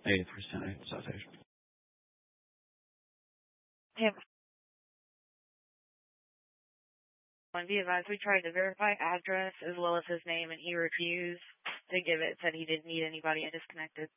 83 citation. Hey, be advised, we tried to verify address as well as his name, and he refused to give it, said he didn't need anybody and disconnected.